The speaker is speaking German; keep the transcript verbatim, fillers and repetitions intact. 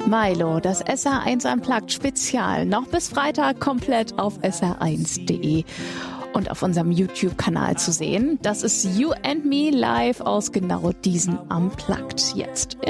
Milo, das S R eins Unplugged Spezial, noch bis Freitag komplett auf S R eins Punkt de und auf unserem YouTube-Kanal zu sehen. Das ist You and Me live aus genau diesen Unplugged jetzt.